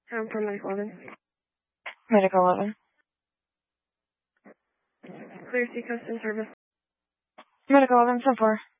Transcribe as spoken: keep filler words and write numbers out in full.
Um, from Medical eleven. Medical eleven. Clear Sea Coast and Service. Medical eleven, ten four.